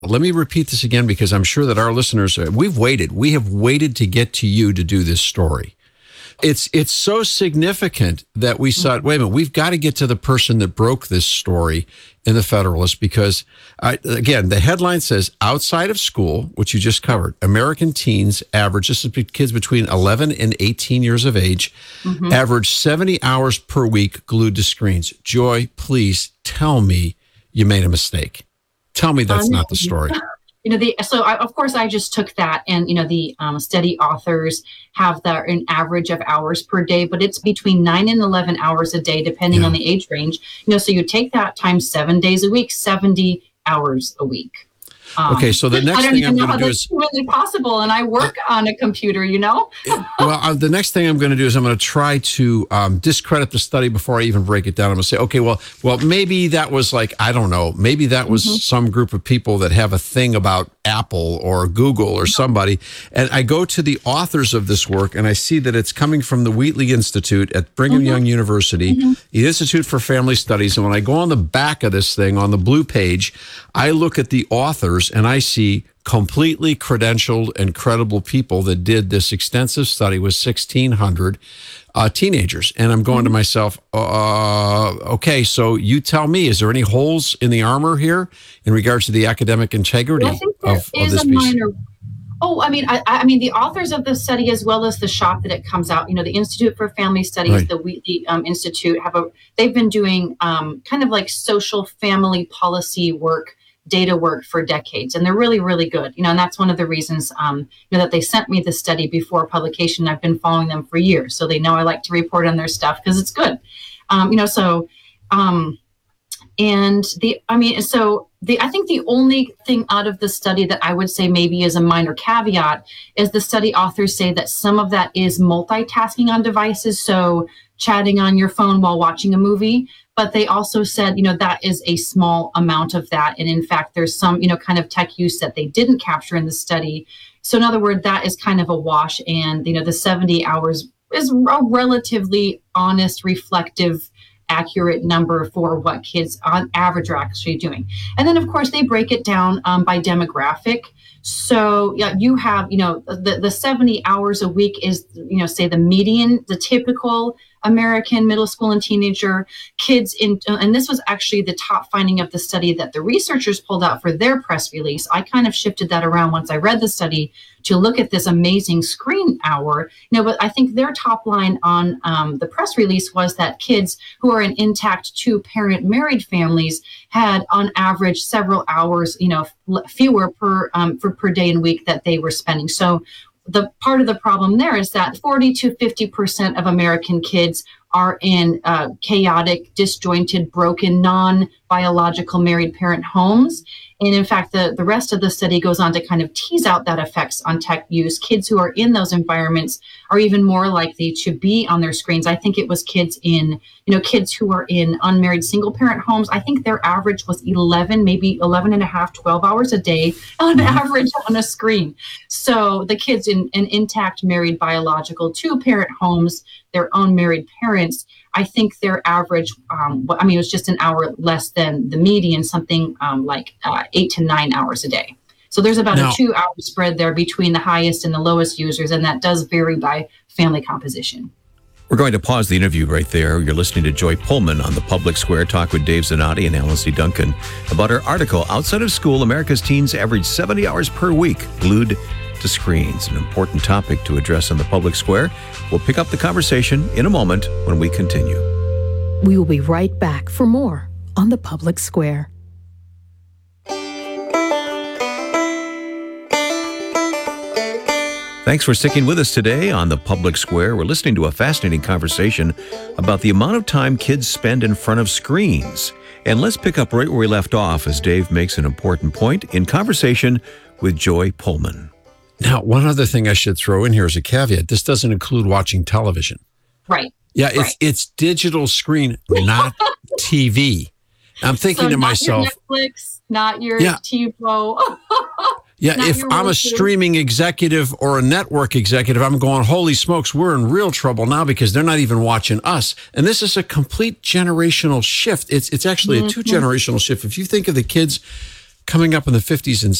Let me repeat this again because I'm sure that our listeners, we've waited. We have waited to get to you to do this story. It's so significant that we thought, wait a minute, we've got to get to the person that broke this story in the Federalist because, again, the headline says, outside of school, which you just covered, American teens average, this is kids between 11 and 18 years of age, average 70 hours per week glued to screens. Joy, please tell me you made a mistake. Tell me that's not the story. Of course, I just took that, and the study authors have an average of hours per day, but it's between 9 and 11 hours a day, depending on the age range. So you take that times 7 days a week, 70 hours a week. Okay, so the next thing I'm going to do is really possible, and I work on a computer. Well, the next thing I'm going to do is I'm going to try to discredit the study before I even break it down. I'm going to say, okay, well, maybe that was I don't know, maybe that was some group of people that have a thing about Apple or Google or somebody, and I go to the authors of this work, and I see that it's coming from the Wheatley Institute at Brigham Young University, the Institute for Family Studies, and when I go on the back of this thing, on the blue page, I look at the authors, and I see completely credentialed and credible people that did this extensive study with 1,600 teenagers. And I'm going to myself, okay, so you tell me, is there any holes in the armor here in regards to the academic integrity of this piece? I mean, the authors of the study, as well as the shop that it comes out, the Institute for Family Studies, the Wheatley Institute, they've been doing kind of like social family policy work, data work for decades, and they're really, really good. And that's one of the reasons, that they sent me the study before publication. I've been following them for years, so they know I like to report on their stuff because it's good. I think the only thing out of the study that I would say maybe is a minor caveat is the study authors say that some of that is multitasking on devices, so chatting on your phone while watching a movie. But they also said, that is a small amount of that. And in fact, there's some, kind of tech use that they didn't capture in the study. So in other words, that is kind of a wash. And, the 70 hours is a relatively honest, reflective, accurate number for what kids on average are actually doing. And then, of course, they break it down by demographic. So you have, the 70 hours a week is, say the median, the typical American middle school and teenager kids and this was actually the top finding of the study that the researchers pulled out for their press release. I kind of shifted that around once I read the study to look at this amazing screen hour. But I think their top line on the press release was that kids who are in intact 2-parent married families had on average several hours, fewer per day and week that they were spending. So the part of the problem there is that 40 to 50% of American kids are in chaotic, disjointed, broken, non-biological married parent homes. And in fact, the rest of the study goes on to kind of tease out that effects on tech use. Kids who are in those environments are even more likely to be on their screens. I think it was kids who are in unmarried single parent homes. I think their average was 11, maybe 11 and a half, 12 hours a day on average on a screen. So the kids in intact married biological 2-parent homes, their own married parents, I think their average, it was just an hour less than the median, something like 8 to 9 hours a day. So there's about a 2-hour spread there between the highest and the lowest users, and that does vary by family composition. We're going to pause the interview right there. You're listening to Joy Pullman on the Public Square Talk with Dave Zanotti and Alan C. Duncan about her article, Outside of School, America's Teens Average 70 Hours Per Week Glued to Screens, an important topic to address on the Public Square. We'll pick up the conversation in a moment when we continue. We will be right back for more on the Public Square. Thanks for sticking with us today on the Public Square. We're listening to a fascinating conversation about the amount of time kids spend in front of screens. And let's pick up right where we left off as Dave makes an important point in conversation with Joy Pullman. Now, one other thing I should throw in here as a caveat, this doesn't include watching television. Right. Yeah, it's digital screen, not TV. I'm thinking to myself, your Netflix, not your TiVo. Yeah, if I'm a streaming executive or a network executive, I'm going, holy smokes, we're in real trouble now because they're not even watching us. And this is a complete generational shift. It's actually a 2-generational shift. If you think of the kids coming up in the 50s and